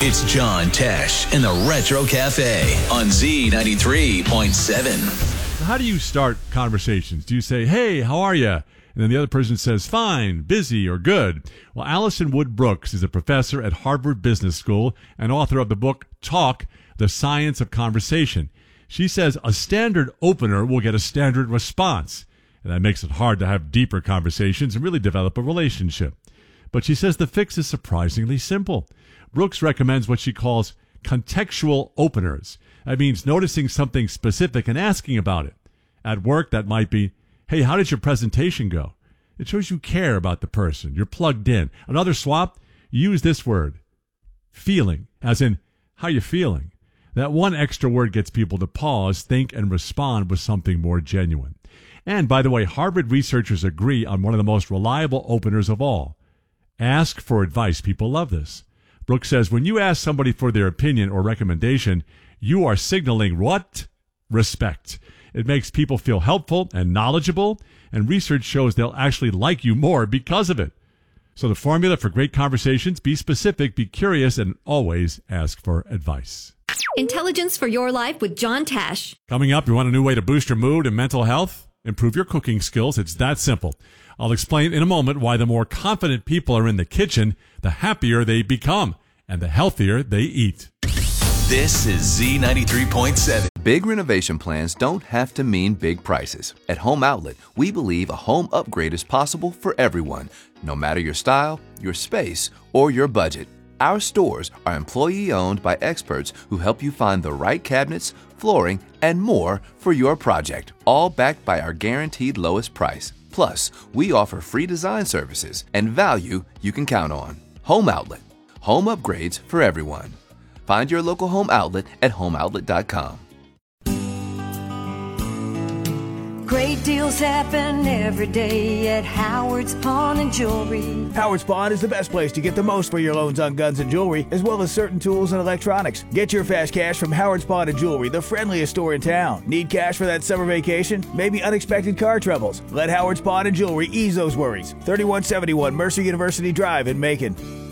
It's John Tesh in the Retro Cafe on Z93.7. How do you start conversations? Do you say, hey, how are you? And then the other person says, fine, busy, or good. Well, Allison Wood Brooks is a professor at Harvard Business School and author of the book Talk, The Science of Conversation. She says a standard opener will get a standard response, and that makes it hard to have deeper conversations and really develop a relationship. But she says the fix is surprisingly simple. Brooks recommends what she calls contextual openers. That means noticing something specific and asking about it. At work, that might be, hey, how did your presentation go? It shows you care about the person. You're plugged in. Another swap, use this word, feeling, as in, how you feeling? That one extra word gets people to pause, think, and respond with something more genuine. And, by the way, Harvard researchers agree on one of the most reliable openers of all. Ask for advice. People love this. Brooks says when you ask somebody for their opinion or recommendation, you are signaling what? Respect. It makes people feel helpful and knowledgeable, and research shows they'll actually like you more because of it. So the formula for great conversations, be specific, be curious, and always ask for advice. Intelligence for Your Life with John Tesh. Coming up, you want a new way to boost your mood and mental health? Improve your cooking skills. It's that simple. I'll explain in a moment why the more confident people are in the kitchen, the happier they become, and the healthier they eat. This is Z93.7. Big renovation plans don't have to mean big prices. At Home Outlet, we believe a home upgrade is possible for everyone, no matter your style, your space, or your budget. Our stores are employee-owned by experts who help you find the right cabinets, flooring, and more for your project, all backed by our guaranteed lowest price. Plus, we offer free design services and value you can count on. Home Outlet. Home upgrades for everyone. Find your local Home Outlet at homeoutlet.com. Great deals happen every day at Howard's Pawn and Jewelry. Howard's Pawn is the best place to get the most for your loans on guns and jewelry, as well as certain tools and electronics. Get your fast cash from Howard's Pawn and Jewelry, the friendliest store in town. Need cash for that summer vacation? Maybe unexpected car troubles? Let Howard's Pawn and Jewelry ease those worries. 3171 Mercer University Drive in Macon.